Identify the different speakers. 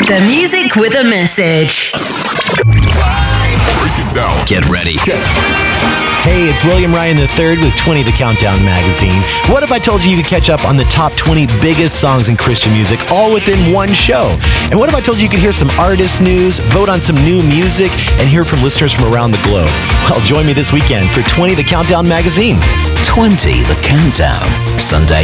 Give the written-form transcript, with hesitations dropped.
Speaker 1: The music with a message.
Speaker 2: Break it down.
Speaker 3: Get ready.
Speaker 4: Hey, it's William Ryan III with 20 The Countdown magazine. What if I told you could catch up on the top 20 biggest songs in Christian music all within one show? And what if I told you could hear some artist news, vote on some new music, and hear from listeners from around the globe? Well, join me this weekend for 20 The Countdown magazine.
Speaker 3: 20 The Countdown. Sunday